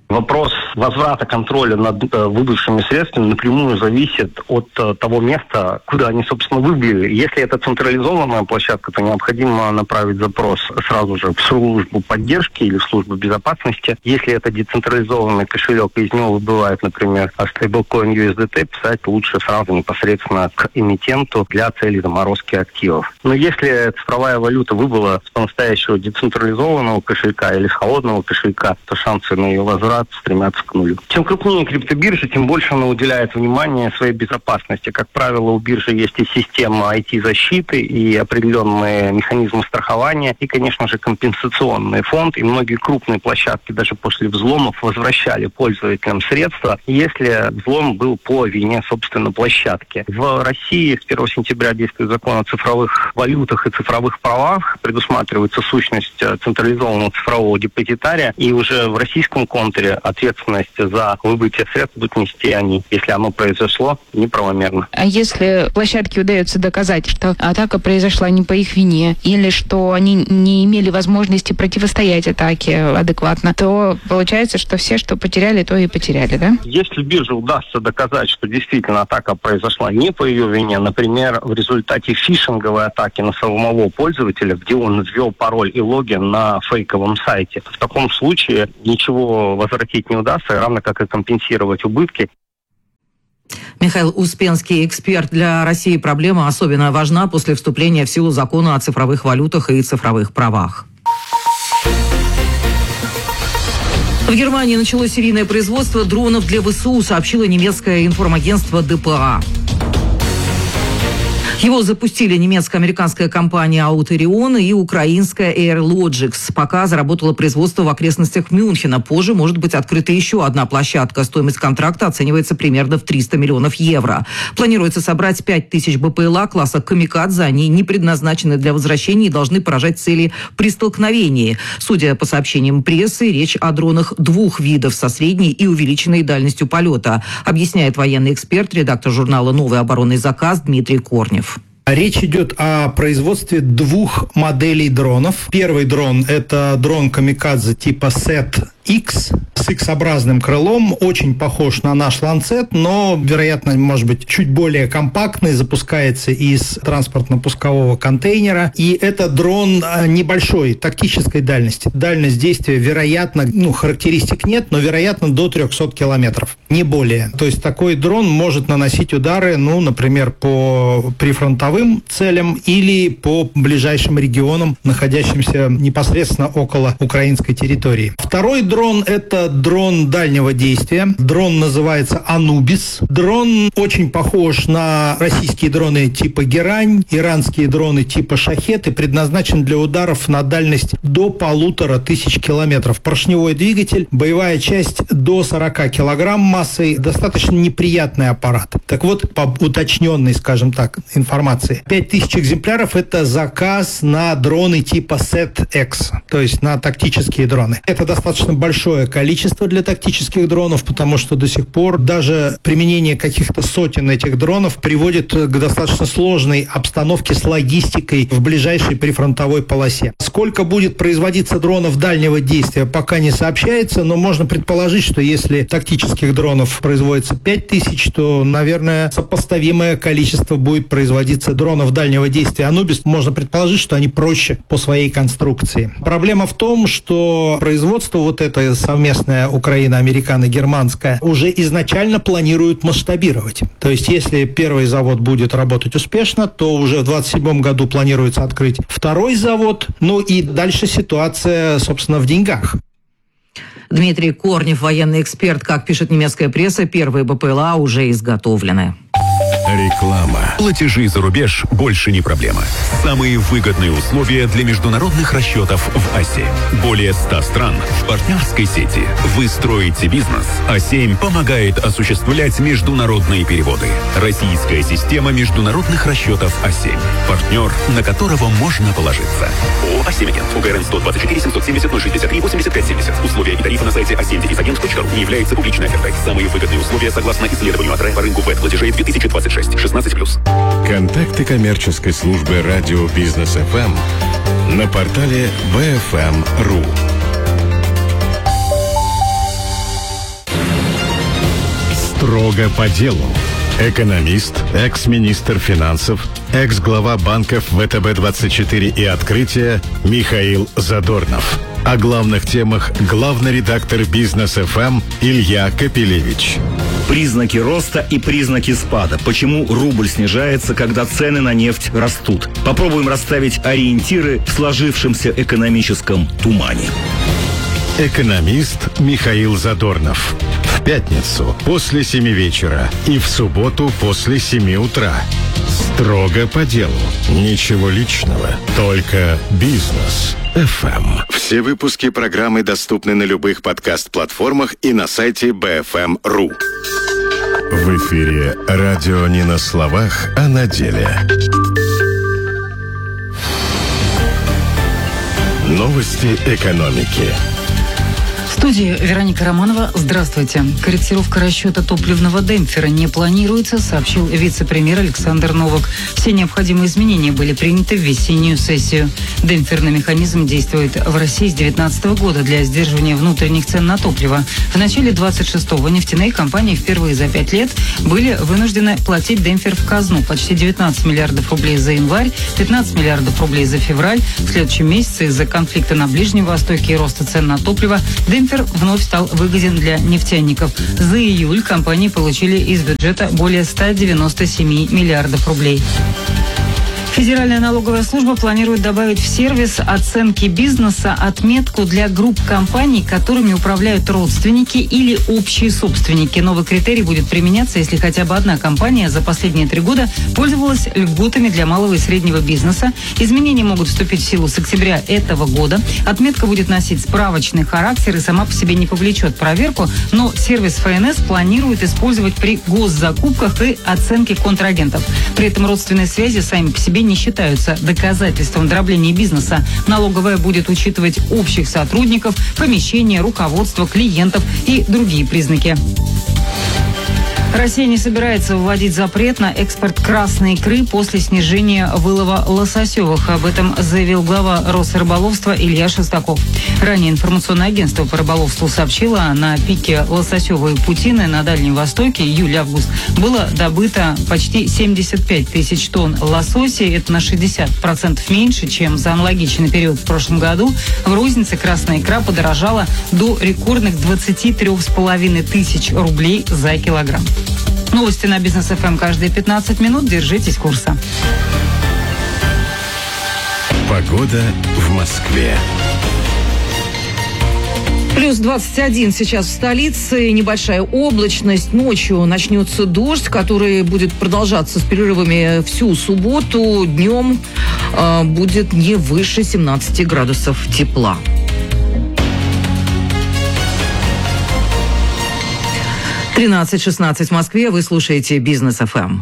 Вопрос возврата контроля над выбывшими средствами напрямую зависит от того места, куда они, собственно, выбили. Если это централизованная площадка, то необходимо направить запрос сразу же в службу поддержки или в службу безопасности. Если это децентрализованный кошелек, и из него выбывает, например, стейблкоин USDT, писать лучше сразу непосредственно к эмитенту для цели заморозки активов. Но если цифровая валюта выбыла с по-настоящему децентрализованного кошелька или с холодного кошелька, то шансы на ее возврат стремятся к нулю. Чем крупнее криптобиржа, тем больше она уделяет внимание своей безопасности. Как правило, у биржи есть и система IT-защиты, и определенные механизмы страхования, и, конечно же, компенсационный фонд. И многие крупные площадки даже после взломов возвращали пользователям средства, если взлом был по вине, собственно, площадки. В России с 1 сентября действует закон о цифровых валютах и цифровых правах. Предусматривается сущность централизованного цифрового депозитария. И уже в российском контуре ответственность за выбытие средств будут нести они, если оно произошло неправомерно. А если площадке удается доказать, что атака произошла не по их вине, или что они не имели возможности противостоять атаке адекватно, то получается, что все, что потеряли, то и потеряли, да? Если бирже удастся доказать, что действительно атака произошла не по ее вине, например, в результате фишинговой атаки на самого пользователя, где он ввел пароль и логин на фейковом сайте, в таком случае ничего возвратить не удастся, равно как и компенсировать убытки. Михаил Успенский, эксперт. Для России проблема особенно важна после вступления в силу закона о цифровых валютах и цифровых правах. В Германии началось серийное производство дронов для ВСУ, сообщило немецкое информагентство ДПА. Его запустили немецко-американская компания Auterion и украинская AirLogics. Пока заработало производство в окрестностях Мюнхена. Позже может быть открыта еще одна площадка. Стоимость контракта оценивается примерно в 300 миллионов евро. Планируется собрать 5000 БПЛА класса «Камикадзе». Они не предназначены для возвращения и должны поражать цели при столкновении. Судя по сообщениям прессы, речь о дронах двух видов со средней и увеличенной дальностью полета, объясняет военный эксперт, редактор журнала «Новый оборонный заказ» Дмитрий Корнев. Речь идет о производстве двух моделей дронов. Первый дрон – это дрон «Камикадзе» типа SET-X с X-образным крылом, очень похож на наш «Ланцет», но, вероятно, может быть, чуть более компактный, запускается из транспортно-пускового контейнера. И это дрон небольшой, тактической дальности. Дальность действия, вероятно, характеристик нет, но, вероятно, до 300 километров, не более. То есть такой дрон может наносить удары, например, по прифронтовым целям или по ближайшим регионам, находящимся непосредственно около украинской территории. Второй дрон – это дрон дальнего действия. Дрон называется «Анубис». Дрон очень похож на российские дроны типа «Герань», иранские дроны типа «Шахет» и предназначен для ударов на дальность до 1500 километров. Поршневой двигатель, боевая часть до 40 килограмм массой, достаточно неприятный аппарат. Так вот, по уточненной, скажем так, информации, 5000 экземпляров – это заказ на дроны типа SET-X, то есть на тактические дроны. Это достаточно большое количество для тактических дронов, потому что до сих пор даже применение каких-то сотен этих дронов приводит к достаточно сложной обстановке с логистикой в ближайшей прифронтовой полосе. Сколько будет производиться дронов дальнего действия, пока не сообщается, но можно предположить, что если тактических дронов производится 5000, то, наверное, сопоставимое количество будет производиться дронов дальнего действия «Анубис». Можно предположить, что они проще по своей конструкции. Проблема в том, что производство вот это совместное украино-американо-германское уже изначально планируют масштабировать. То есть, если первый завод будет работать успешно, то уже в 2027 году планируется открыть второй завод. И дальше ситуация, собственно, в деньгах. Дмитрий Корнев, военный эксперт. Как пишет немецкая пресса, первые БПЛА уже изготовлены. Реклама. Платежи за рубеж больше не проблема. Самые выгодные условия для международных расчетов в Осе. Более 100 стран в партнерской сети. Вы строите бизнес. А7 помогает осуществлять международные переводы. Российская система международных расчетов А7. Партнер, на которого можно положиться. ООО А7 Агент. УГРН 124 770 063 85 70. Условия и тарифы на сайте a7-agent.ru не являются публичной офертой. Самые выгодные условия согласно исследованию АТРЭ по рынку платежей 2026. 16+. Контакты коммерческой службы радио Бизнес ФМ на портале bfm.ru. Строго по делу. Экономист, экс-министр финансов, экс-глава банков ВТБ-24 и «Открытие» Михаил Задорнов. О главных темах главный редактор «Бизнес ФМ» Илья Капелевич. Признаки роста и признаки спада. Почему рубль снижается, когда цены на нефть растут? Попробуем расставить ориентиры в сложившемся экономическом тумане. Экономист Михаил Задорнов. В пятницу после 7 вечера и в субботу после 7 утра. Строго по делу. Ничего личного, только бизнес. ФМ. Все выпуски программы доступны на любых подкаст-платформах и на сайте BFM.ru. В эфире радио не на словах, а на деле. Новости экономики. В студии Вероника Романова. Здравствуйте. Корректировка расчета топливного демпфера не планируется, сообщил вице-премьер Александр Новак. Все необходимые изменения были приняты в весеннюю сессию. Демпферный механизм действует в России с 2019 года для сдерживания внутренних цен на топливо. В начале 26-го нефтяные компании впервые за 5 лет были вынуждены платить демпфер в казну. Почти 19 миллиардов рублей за январь, 15 миллиардов рублей за февраль. В следующем месяце из-за конфликта на Ближнем Востоке и роста цен на топливо демпфер вновь стал выгоден для нефтяников. За июль компании получили из бюджета более 197 миллиардов рублей. Федеральная налоговая служба планирует добавить в сервис оценки бизнеса отметку для групп компаний, которыми управляют родственники или общие собственники. Новый критерий будет применяться, если хотя бы одна компания за последние 3 года пользовалась льготами для малого и среднего бизнеса. Изменения могут вступить в силу с октября этого года. Отметка будет носить справочный характер и сама по себе не повлечет проверку, но сервис ФНС планирует использовать при госзакупках и оценке контрагентов. При этом родственные связи сами по себе не считаются доказательством дробления бизнеса. Налоговая будет учитывать общих сотрудников, помещения, руководство, клиентов и другие признаки. Россия не собирается вводить запрет на экспорт красной икры после снижения вылова лососевых. Об этом заявил глава Росрыболовства Илья Шестаков. Ранее информационное агентство по рыболовству сообщило, на пике лососевой путины на Дальнем Востоке июль-август было добыто почти 75 тысяч тонн лосося. Это на 60% меньше, чем за аналогичный период в прошлом году. В рознице красная икра подорожала до рекордных 23,5 тысяч рублей за килограмм. Новости на Бизнес ФМ каждые 15 минут. Держитесь курса. Погода в Москве. Плюс 21 сейчас в столице, небольшая облачность. Ночью начнется дождь, который будет продолжаться с перерывами всю субботу. Днем будет не выше 17 градусов тепла. — 13:16 в Москве. Вы слушаете Бизнес ФМ.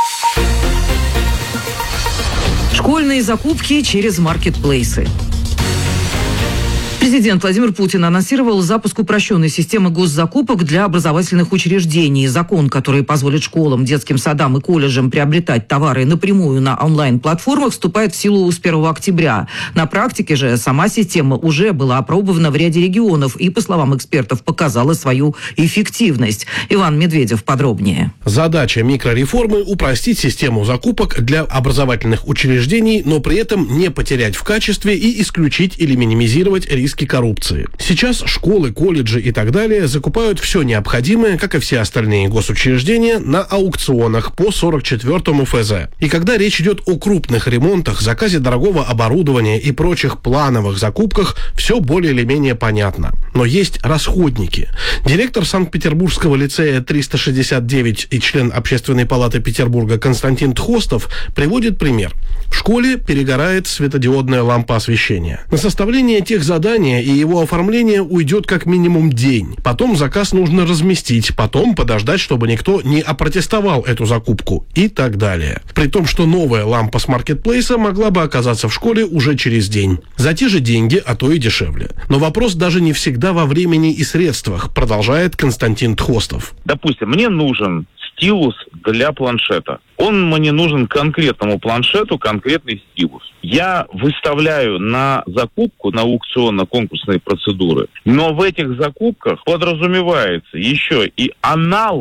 Школьные закупки через маркетплейсы. Президент Владимир Путин анонсировал запуск упрощенной системы госзакупок для образовательных учреждений. Закон, который позволит школам, детским садам и колледжам приобретать товары напрямую на онлайн-платформах, вступает в силу с 1 октября. На практике же сама система уже была опробована в ряде регионов и, по словам экспертов, показала свою эффективность. Иван Медведев подробнее. Задача микрореформы – упростить систему закупок для образовательных учреждений, но при этом не потерять в качестве и исключить или минимизировать риски коррупции. Сейчас школы, колледжи и так далее закупают все необходимое, как и все остальные госучреждения, на аукционах по 44-му ФЗ. И когда речь идет о крупных ремонтах, заказе дорогого оборудования и прочих плановых закупках, все более или менее понятно. Но есть расходники. Директор Санкт-Петербургского лицея 369 и член Общественной палаты Петербурга Константин Тхостов приводит пример. В школе перегорает светодиодная лампа освещения. На составление тех заданий и его оформление уйдет как минимум день. Потом заказ нужно разместить, потом подождать, чтобы никто не опротестовал эту закупку и так далее. При том, что новая лампа с маркетплейса могла бы оказаться в школе уже через день. За те же деньги, а то и дешевле. Но вопрос даже не всегда во времени и средствах, продолжает Константин Тхостов. Допустим, мне нужен стилус для планшета. Он мне нужен конкретному планшету, конкретный стилус. Я выставляю на закупку, на аукционно-конкурсные процедуры, но в этих закупках подразумевается еще и аналог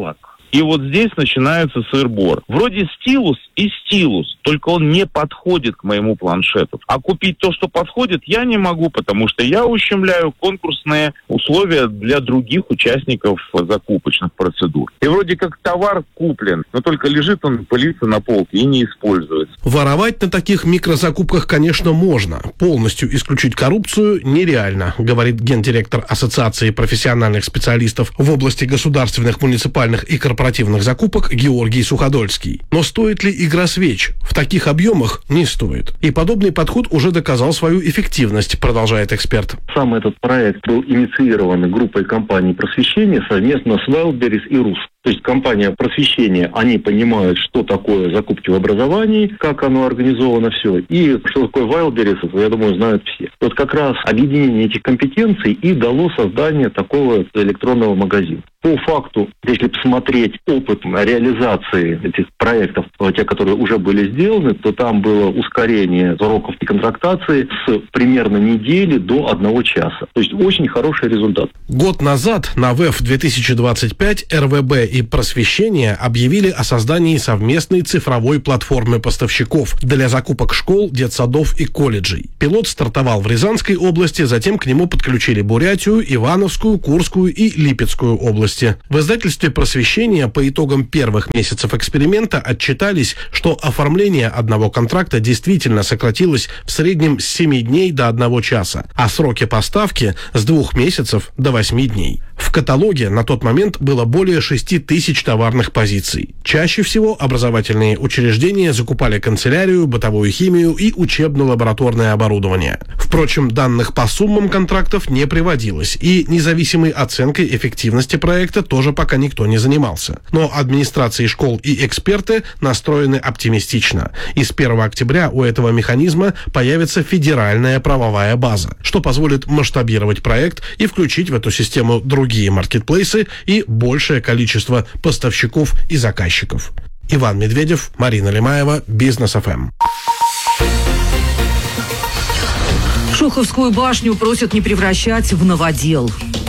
И вот здесь начинается сыр-бор. Вроде стилус и стилус, только он не подходит к моему планшету. А купить то, что подходит, я не могу, потому что я ущемляю конкурсные условия для других участников закупочных процедур. И вроде как товар куплен, но только лежит он, пылится на полке и не используется. Воровать на таких микрозакупках, конечно, можно. Полностью исключить коррупцию нереально, говорит гендиректор Ассоциации профессиональных специалистов в области государственных, муниципальных и корпоративных закупок Георгий Суходольский. Но стоит ли игра свеч? В таких объемах не стоит. И подобный подход уже доказал свою эффективность, продолжает эксперт. Сам этот проект был инициирован группой компаний просвещения совместно с Wildberries и РУС. То есть компания просвещения, они понимают, что такое закупки в образовании, как оно организовано все, и что такое Wildberries, я думаю, знают все. Вот как раз объединение этих компетенций и дало создание такого электронного магазина. По факту, если посмотреть опыт реализации этих проектов, те, которые уже были сделаны, то там было ускорение сроков контрактации с примерно недели до 1 часа. То есть очень хороший результат. Год назад на ВЭФ 2025 РВБ и Просвещение объявили о создании совместной цифровой платформы поставщиков для закупок школ, детсадов и колледжей. Пилот стартовал в Рязанской области, затем к нему подключили Бурятию, Ивановскую, Курскую и Липецкую области. В издательстве «Просвещение» по итогам первых месяцев эксперимента отчитались, что оформление одного контракта действительно сократилось в среднем с 7 дней до 1 часа, а сроки поставки с 2 месяцев до 8 дней. В каталоге на тот момент было более 6 тысяч товарных позиций. Чаще всего образовательные учреждения закупали канцелярию, бытовую химию и учебно-лабораторное оборудование. Впрочем, данных по суммам контрактов не приводилось, и независимой оценкой эффективности проекта тоже пока никто не занимался. Но администрации школ и эксперты настроены оптимистично. И с 1 октября у этого механизма появится федеральная правовая база, что позволит масштабировать проект и включить в эту систему другие маркетплейсы и большее количество поставщиков и заказчиков. Иван Медведев, Марина Лемаева, Бизнес ФМ. Шуховскую башню просят не превращать в новодел.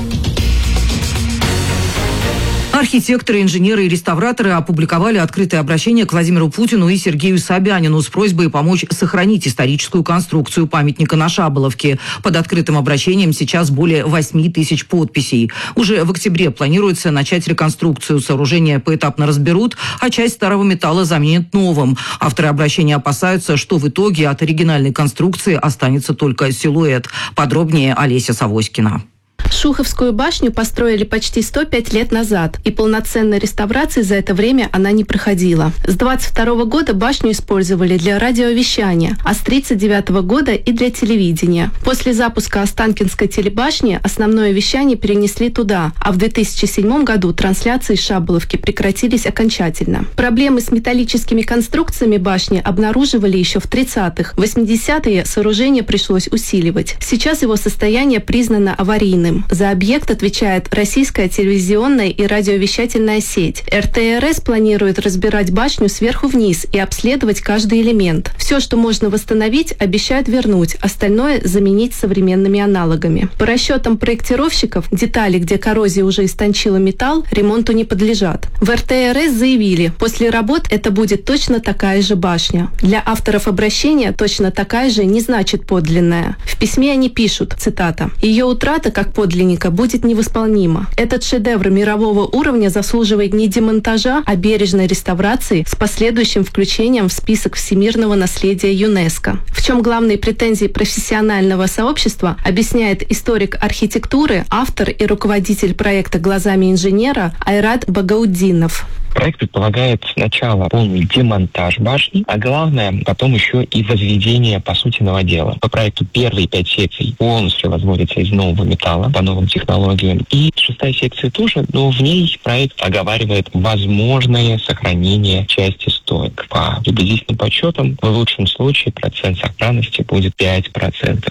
Архитекторы, инженеры и реставраторы опубликовали открытое обращение к Владимиру Путину и Сергею Собянину с просьбой помочь сохранить историческую конструкцию памятника на Шаболовке. Под открытым обращением сейчас более 8 тысяч подписей. Уже в октябре планируется начать реконструкцию. Сооружения поэтапно разберут, а часть старого металла заменят новым. Авторы обращения опасаются, что в итоге от оригинальной конструкции останется только силуэт. Подробнее Олеся Савоськина. Шуховскую башню построили почти 105 лет назад, и полноценной реставрации за это время она не проходила. С 22 года башню использовали для радиовещания, а с 39 года и для телевидения. После запуска Останкинской телебашни основное вещание перенесли туда, а в 2007 году трансляции с Шаболовки прекратились окончательно. Проблемы с металлическими конструкциями башни обнаруживали еще в 30-х. В 80-е сооружение пришлось усиливать. Сейчас его состояние признано аварийным. За объект отвечает российская телевизионная и радиовещательная сеть. РТРС планирует разбирать башню сверху вниз и обследовать каждый элемент. Все, что можно восстановить, обещают вернуть, остальное заменить современными аналогами. По расчетам проектировщиков, детали, где коррозия уже истончила металл, ремонту не подлежат. В РТРС заявили, после работ это будет точно такая же башня. Для авторов обращения точно такая же не значит подлинная. В письме они пишут, цитата, «Ее утрата как подлинника будет невосполнима. Этот шедевр мирового уровня заслуживает не демонтажа, а бережной реставрации с последующим включением в список всемирного наследия ЮНЕСКО». В чем главные претензии профессионального сообщества, объясняет историк архитектуры, автор и руководитель проекта «Глазами инженера» Айрат Багауддинов. Проект предполагает сначала полный демонтаж башни, а главное, потом еще и возведение, по сути, новодела. По проекту первые 5 секций полностью возводятся из нового металла по новым технологиям. И 6-я секция тоже, но в ней проект оговаривает возможное сохранение части стоек. По приблизительным подсчетам, в лучшем случае процент сохранности будет 5%,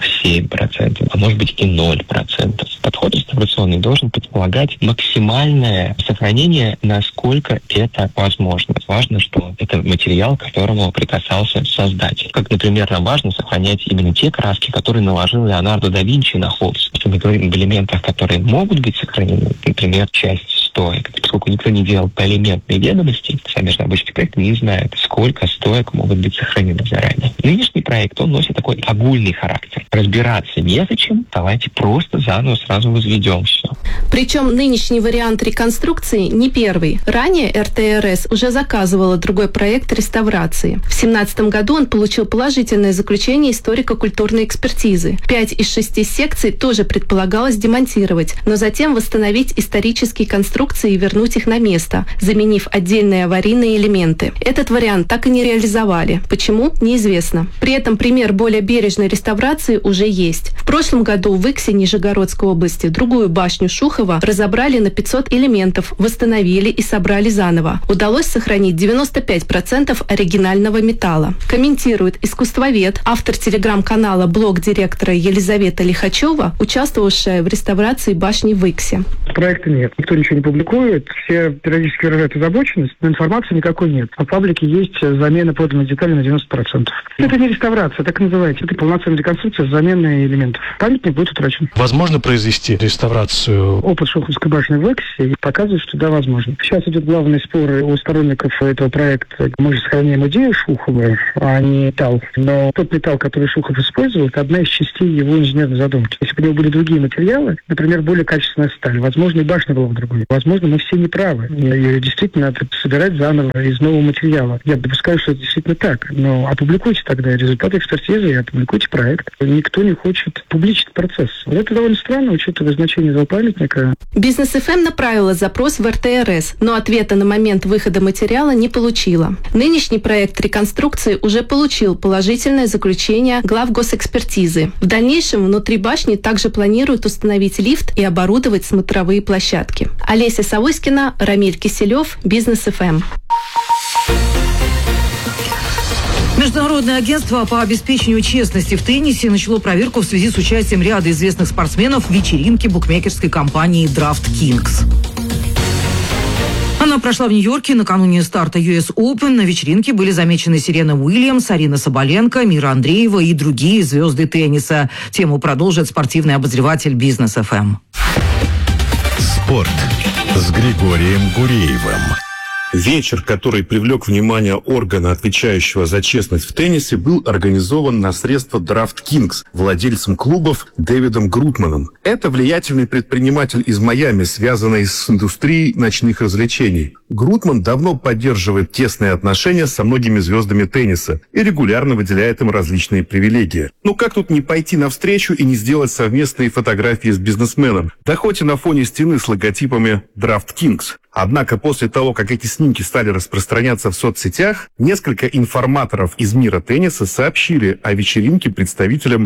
7%, а может быть и 0%. Подход реставрационный должен предполагать максимальное сохранение, насколько это возможно. Важно, что это материал, к которому прикасался создатель. Как, например, нам важно сохранять именно те краски, которые наложил Леонардо да Винчи на холст. Если мы говорим об элементах, которые могут быть сохранены, например, часть стоек. Поскольку никто не делал поэлементные ведомости, сами разработчики проекта не знают, сколько стоек могут быть сохранены заранее. Нынешний проект, он носит такой огульный характер. Разбираться незачем, давайте просто заново сразу возведем все. Причем нынешний вариант реконструкции не первый. Ранее РТРС уже заказывала другой проект реставрации. В 2017 году он получил положительное заключение историко-культурной экспертизы. 5 из 6 секций тоже предполагалось демонтировать, но затем восстановить исторические конструкции и вернуть их на место, заменив отдельные аварийные элементы. Этот вариант так и не реализовали. Почему? Неизвестно. При этом пример более бережной реставрации уже есть. В прошлом году в Иксе Нижегородской области другую башню Шухова разобрали на 500 элементов, восстановили и собрали заново. Удалось сохранить 95% оригинального металла. Комментирует искусствовед, автор телеграм-канала «Блог директора» Елизавета Лихачева, участвовавшая в реставрации башни в Иксе. Проекта нет. Никто ничего не публикует. Все периодически выражают озабоченность, но информации никакой нет. А в паблике есть замена поданных деталей на 90%. Это не реставрация, так и называется. Это полноценная реконструкция с заменой элементов. Памятник будет утрачен. Возможно произвести реставрацию? Опыт Шуховской башни в Иксе показывает, что да, возможно. Сейчас идет главный спор у сторонников этого проекта. Мы же сохраняем идею Шухова, а не металл. Но тот металл, который Шухов использовал, это одна из частей его инженерной задумки. Если бы у него были другие материалы, например, более качественная сталь, возможно, и башня была бы другой. Возможно, мы все неправы. Ее действительно надо собирать заново из нового материала. Я допускаю, что это действительно так. Но опубликуйте тогда результаты экспертизы и опубликуйте проект. Никто не хочет публичить процесс. Это довольно странно, учитывая значение этого памятника. Бизнес ФМ направила запрос в РТРС, но ответа на момент выхода материала не получила. Нынешний проект реконструкции уже получил положительное заключение глав госэкспертизы. В дальнейшем внутри башни также планируют установить лифт и оборудовать смотровые площадки. Олеся Савоськина, Рамиль Киселев, Бизнес ФМ. Международное агентство по обеспечению честности в теннисе начало проверку в связи с участием ряда известных спортсменов в вечеринке букмекерской компании DraftKings. Она прошла в Нью-Йорке накануне старта US Open. На вечеринке были замечены Серена Уильямс, Арина Соболенко, Мира Андреева и другие звезды тенниса. Тему продолжит спортивный обозреватель Бизнес ФМ. Спорт с Григорием Гуреевым. Вечер, который привлек внимание органа, отвечающего за честность в теннисе, был организован на средства DraftKings владельцем клубов Дэвидом Грутманом. Это влиятельный предприниматель из Майами, связанный с индустрией ночных развлечений. Грутман давно поддерживает тесные отношения со многими звездами тенниса и регулярно выделяет им различные привилегии. Но как тут не пойти навстречу и не сделать совместные фотографии с бизнесменом? Да хоть и на фоне стены с логотипами DraftKings. Однако после того, как эти снимки стали распространяться в соцсетях, несколько информаторов из мира тенниса сообщили о вечеринке представителям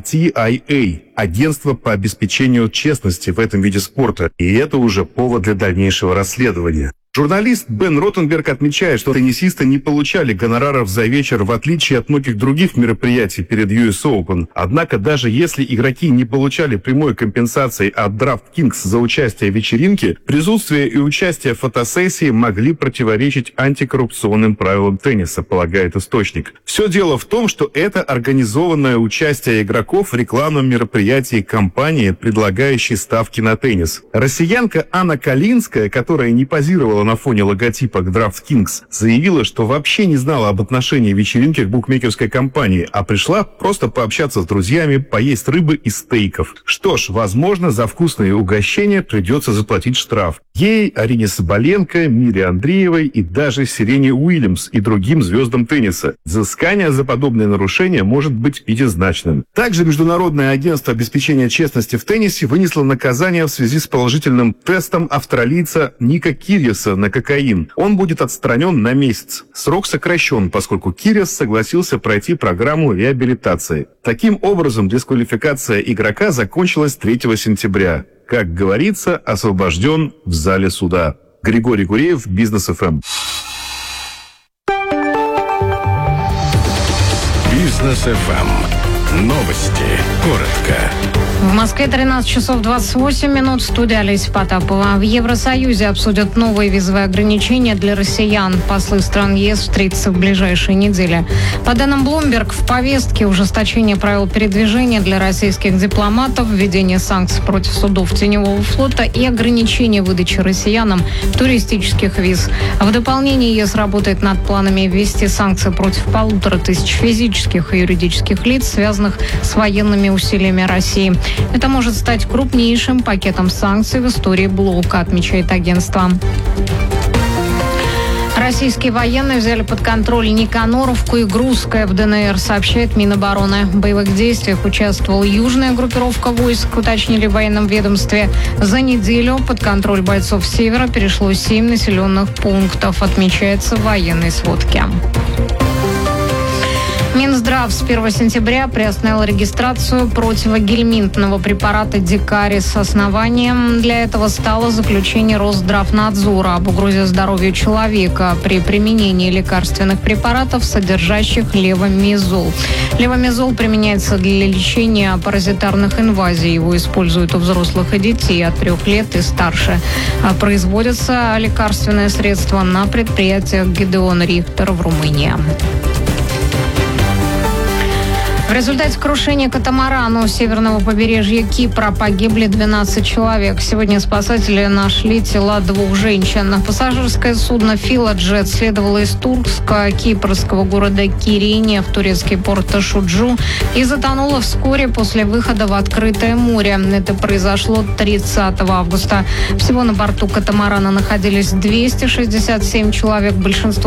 ITIA, агентства по обеспечению честности в этом виде спорта. И это уже повод для дальнейшего расследования. Журналист Бен Ротенберг отмечает, что теннисисты не получали гонораров за вечер, в отличие от многих других мероприятий перед US Open. Однако даже если игроки не получали прямой компенсации от DraftKings за участие в вечеринке, присутствие и участие в фотосессии могли противоречить антикоррупционным правилам тенниса, полагает источник. Все дело в том, что это организованное участие игроков в рекламном мероприятии компании, предлагающей ставки на теннис. Россиянка Анна Калинская, которая не позировала на фоне логотипа DraftKings, заявила, что вообще не знала об отношении вечеринки к букмекерской компании, а пришла просто пообщаться с друзьями, поесть рыбы и стейков. Что ж, возможно, за вкусные угощения придется заплатить штраф. Ей, Арине Соболенко, Мире Андреевой и даже Серене Уильямс и другим звездам тенниса. Взыскание за подобные нарушения может быть пятизначным. Также Международное агентство обеспечения честности в теннисе вынесло наказание в связи с положительным тестом австралийца Ника Кирьяса на кокаин. Он будет отстранен на месяц. Срок сокращен, поскольку Кирьяс согласился пройти программу реабилитации. Таким образом, дисквалификация игрока закончилась 3 сентября. Как говорится, освобожден в зале суда. Григорий Гуреев, Бизнес ФМ. Бизнес ФМ. Новости. Коротко. В Москве 13 часов 28 минут. Студия Олеся Потапова. В Евросоюзе обсудят новые визовые ограничения для россиян. Послы стран ЕС встретятся в ближайшие недели. По данным Bloomberg, в повестке ужесточение правил передвижения для российских дипломатов, введение санкций против судов теневого флота и ограничение выдачи россиянам туристических виз. В дополнение ЕС работает над планами ввести санкции против 1500 физических и юридических лиц, связанных с военными усилиями России. Это может стать крупнейшим пакетом санкций в истории блока, отмечает агентство. Российские военные взяли под контроль Никаноровку и Грузское в ДНР, сообщает Минобороны. В боевых действиях участвовала южная группировка войск, уточнили в военном ведомстве. За неделю под контроль бойцов Севера перешло 7 населенных пунктов, отмечается в военной сводке. Минздрав с 1 сентября приостановил регистрацию противогельминтного препарата Дикарис. Основанием для этого стало заключение Росздравнадзора об угрозе здоровью человека при применении лекарственных препаратов, содержащих левомезол. Левомезол применяется для лечения паразитарных инвазий. Его используют у взрослых и детей от 3 лет и старше. Производится лекарственное средство на предприятиях Гедеон Рихтер в Румынии. В результате крушения катамарана у северного побережья Кипра погибли 12 человек. Сегодня спасатели нашли тела 2 женщин. Пассажирское судно «Филоджет» следовало из турско-кипрского города Кирине в турецкий порт Шуджу и затонуло вскоре после выхода в открытое море. Это произошло 30 августа. Всего на борту катамарана находились 267 человек, большинство